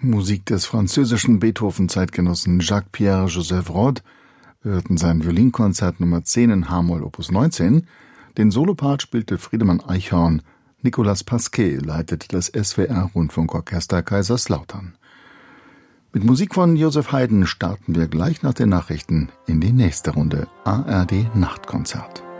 Musik des französischen Beethoven-Zeitgenossen Jacques-Pierre Joseph Rod. Wir hörten sein Violinkonzert Nummer 10 in H-Moll Opus 19. Den Solopart spielte Friedemann Eichhorn. Nicolas Pasquet leitete das SWR-Rundfunkorchester Kaiserslautern. Mit Musik von Joseph Haydn starten wir gleich nach den Nachrichten in die nächste Runde ARD Nachtkonzert.